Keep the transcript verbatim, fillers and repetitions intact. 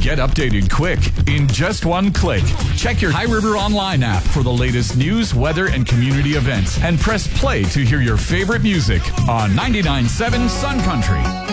Get updated quick in just one click. Check your High River Online app for the latest news, weather, and community events. And press play to hear your favorite music on ninety-nine point seven Sun Country.